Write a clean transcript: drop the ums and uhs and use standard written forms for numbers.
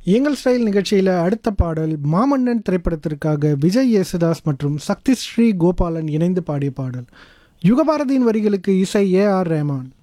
எங்கள் ஸ்டைல் நிகழ்ச்சியில் அடுத்த பாடல் மாமன்னன் திரைப்படத்திற்காக விஜய் யேசுதாஸ் மற்றும் சக்தி ஸ்ரீ கோபாலன் இணைந்து பாடிய பாடல். யுகபாரதியின் வரிகளுக்கு இசை ஏ ஆர் ரஹ்மான்.